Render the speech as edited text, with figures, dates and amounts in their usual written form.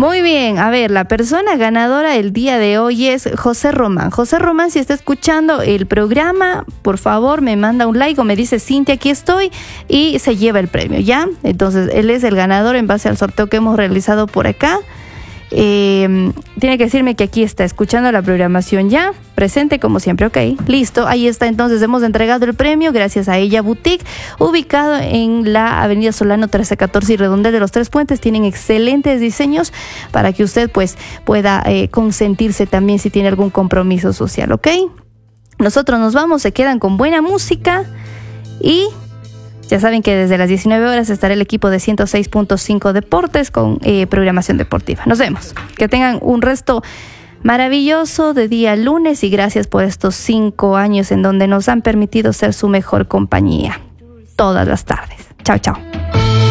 Muy bien, a ver, la persona ganadora el día de hoy es José Román. José Román, si está escuchando el programa, por favor me manda un like o me dice: Cintia, aquí estoy, y se lleva el premio, ¿ya? Entonces, él es el ganador en base al sorteo que hemos realizado por acá. Tiene que decirme que aquí está escuchando la programación ya, presente como siempre. Ok, listo, ahí está. Entonces hemos entregado el premio gracias a Ella Boutique, ubicado en la avenida Solano 1314 y Redondel de los Tres Puentes. Tienen excelentes diseños para que usted pues pueda consentirse también si tiene algún compromiso social. Ok, nosotros nos vamos, se quedan con buena música y ya saben que desde las 19 horas estará el equipo de 106.5 Deportes con programación deportiva. Nos vemos. Que tengan un resto maravilloso de día lunes y gracias por estos 5 años en donde nos han permitido ser su mejor compañía todas las tardes. Chao, chao.